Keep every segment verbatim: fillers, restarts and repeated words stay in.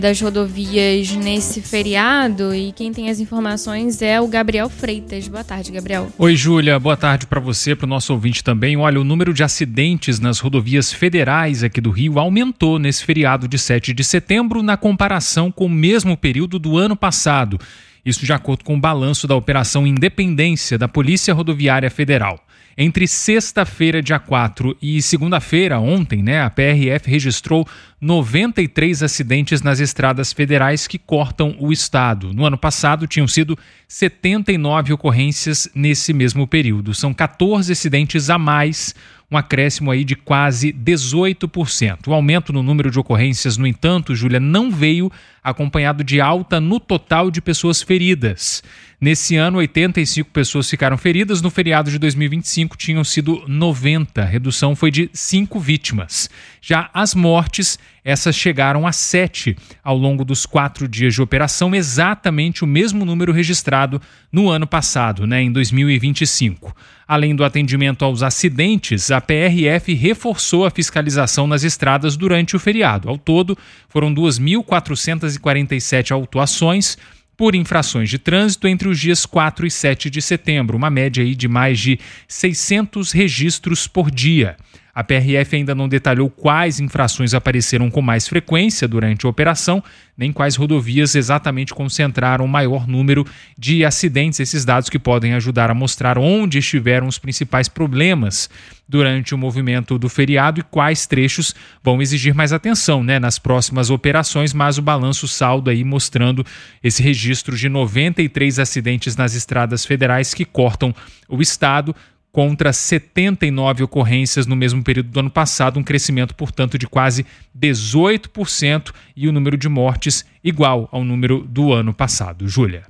das rodovias nesse feriado, e quem tem as informações é o Gabriel Freitas. Boa tarde, Gabriel. Oi, Júlia. Boa tarde para você, para o nosso ouvinte também. Olha, o número de acidentes nas rodovias federais aqui do Rio aumentou nesse feriado de sete de setembro na comparação com o mesmo período do ano passado. Isso de acordo com o balanço da Operação Independência da Polícia Rodoviária Federal. Entre sexta-feira, dia quatro, e segunda-feira, ontem, né, a P R F registrou noventa e três acidentes nas estradas federais que cortam o estado. No ano passado, tinham sido setenta e nove ocorrências nesse mesmo período. São quatorze acidentes a mais, um acréscimo aí de quase dezoito por cento. O aumento no número de ocorrências, no entanto, Júlia, não veio acompanhado de alta no total de pessoas feridas. Nesse ano, oitenta e cinco pessoas ficaram feridas. No feriado de dois mil e vinte e cinco, tinham sido noventa. A redução foi de cinco vítimas. Já as mortes, essas chegaram a sete ao longo dos quatro dias de operação, exatamente o mesmo número registrado no ano passado, né, em dois mil e vinte e cinco. Além do atendimento aos acidentes, a P R F reforçou a fiscalização nas estradas durante o feriado. Ao todo, foram duas mil quatrocentas e quarenta e sete autuações por infrações de trânsito entre os dias quatro e sete de setembro, uma média aí de mais de seiscentos registros por dia. A P R F ainda não detalhou quais infrações apareceram com mais frequência durante a operação, nem quais rodovias exatamente concentraram o maior número de acidentes. Esses dados que podem ajudar a mostrar onde estiveram os principais problemas durante o movimento do feriado e quais trechos vão exigir mais atenção, né, nas próximas operações, mas o balanço saldo aí mostrando esse registro de noventa e três acidentes nas estradas federais que cortam o estado, contra setenta e nove ocorrências no mesmo período do ano passado, um crescimento, portanto, de quase dezoito por cento, e o número de mortes igual ao número do ano passado. Júlia.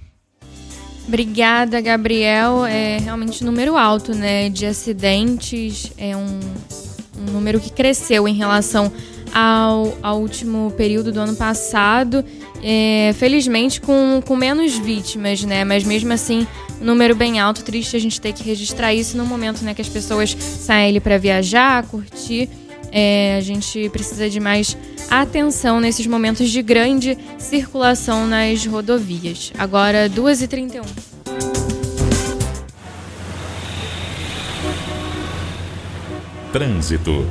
Obrigada, Gabriel. É realmente um número alto, né, de acidentes, é um, um número que cresceu em relação ao, ao último período do ano passado, é, felizmente com, com menos vítimas, né, mas mesmo assim um número bem alto. Triste a gente ter que registrar isso no momento, né, que as pessoas saem para viajar, curtir. É, a gente precisa de mais atenção nesses momentos de grande circulação nas rodovias. Agora, duas e trinta e um. Trânsito.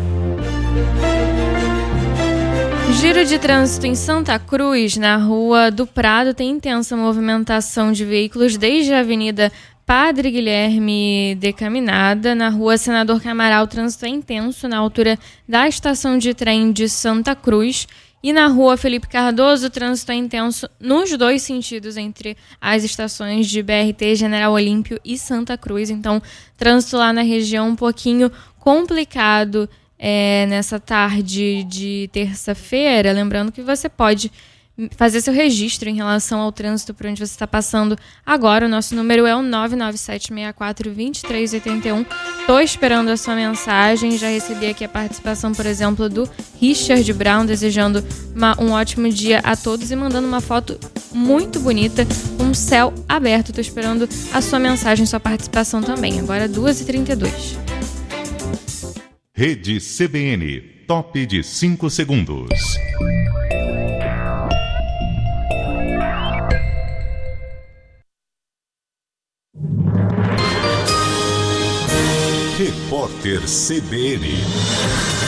Giro de trânsito em Santa Cruz, na Rua do Prado, tem intensa movimentação de veículos desde a Avenida Padre Guilherme Decaminada. Na Rua Senador Camaral, o trânsito é intenso na altura da estação de trem de Santa Cruz. E na Rua Felipe Cardoso, o trânsito é intenso nos dois sentidos, entre as estações de B R T General Olímpio e Santa Cruz. Então, trânsito lá na região um pouquinho complicado é, nessa tarde de terça-feira. Lembrando que você pode fazer seu registro em relação ao trânsito por onde você está passando agora. O nosso número é o nove nove sete seis quatro dois três oito um. Estou esperando a sua mensagem. Já recebi aqui a participação, por exemplo, do Richard Brown, desejando uma, um ótimo dia a todos e mandando uma foto muito bonita com um céu aberto. Estou esperando a sua mensagem, sua participação também. Agora duas e trinta e dois. Rede C B N, top de cinco segundos. Repórter C B N.